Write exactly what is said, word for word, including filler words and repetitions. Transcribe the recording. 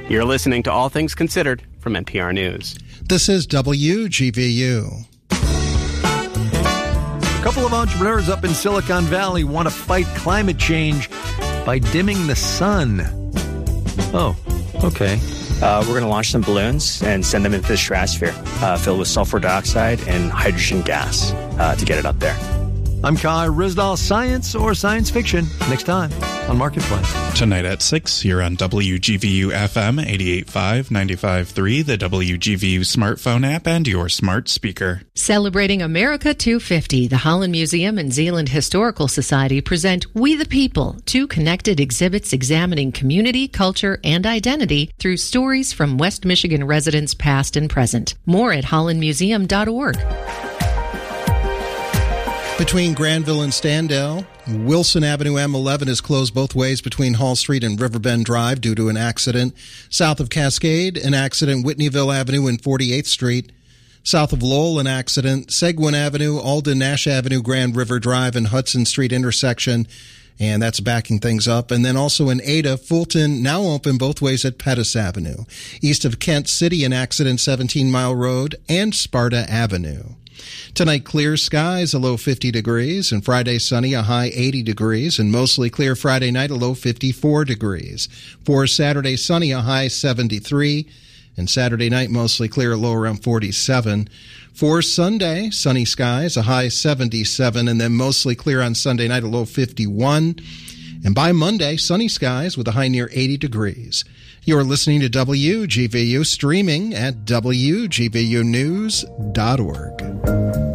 You're listening to All Things Considered from N P R News. This is W G V U. A couple of entrepreneurs up in Silicon Valley want to fight climate change by dimming the sun. Oh, okay. Uh, we're going to launch some balloons and send them into the stratosphere, uh, filled with sulfur dioxide and hydrogen gas uh, to get it up there. I'm Kai Rizdal. Science or science fiction? Next time on Marketplace. Tonight at six, you're on W G V U F M eighty-eight point five, ninety-five point three, the W G V U smartphone app, and your smart speaker. Celebrating America two fifty, the Holland Museum and Zeeland Historical Society present We the People, two connected exhibits examining community, culture, and identity through stories from West Michigan residents past and present. More at holland museum dot org. Between Granville and Standell, Wilson Avenue M eleven is closed both ways between Hall Street and Riverbend Drive due to an accident. South of Cascade, an accident, Whitneyville Avenue and forty-eighth Street. South of Lowell, an accident, Seguin Avenue, Alden Nash Avenue, Grand River Drive, and Hudson Street intersection. And that's backing things up. And then also in Ada, Fulton now open both ways at Pettus Avenue. East of Kent City, an accident, seventeen Mile Road and Sparta Avenue. Tonight, clear skies, a low fifty degrees, and Friday sunny, a high eighty degrees, and mostly clear Friday night, a low fifty-four degrees. For Saturday, sunny, a high seventy-three, and Saturday night, mostly clear, a low around forty-seven. For Sunday, sunny skies, a high seventy-seven, and then mostly clear on Sunday night, a low fifty-one. And by Monday, sunny skies with a high near eighty degrees. You're listening to W G V U, streaming at W G V U news dot org.